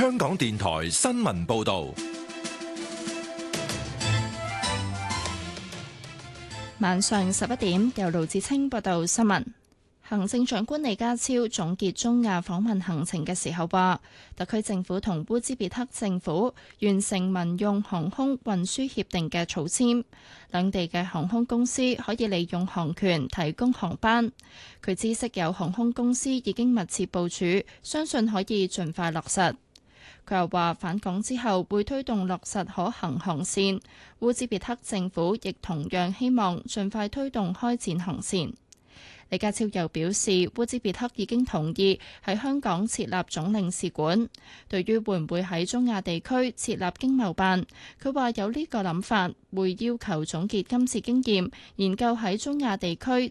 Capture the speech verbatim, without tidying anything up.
香港電台新聞報道。 晚上十一點，由盧志清報道新聞。行政長官李家超總結中亞訪問行程嘅時候話，特區政府同烏茲別克政府完成民用航空運輸協定嘅草簽，兩地嘅航空公司可以利用航權提供航班。佢知悉有航空公司已經密切部署，相信可以盡快落實。佢又話返港之後會推動落實可行航線，烏茲別克政府亦同樣希望盡快推動開展航線。李家超又表示，烏茲別克已經同意喺香港設立總領事館。對於會唔會喺中亞地區設立經貿辦，佢話有呢個諗法，會要求總結今次經驗，研究喺中亞地區